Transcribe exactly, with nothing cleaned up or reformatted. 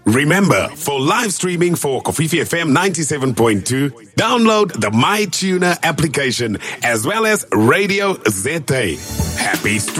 Remember, for live streaming for Kofifi F M ninety-seven point two, download the MyTuner application as well as Radio Z A. Happy streaming.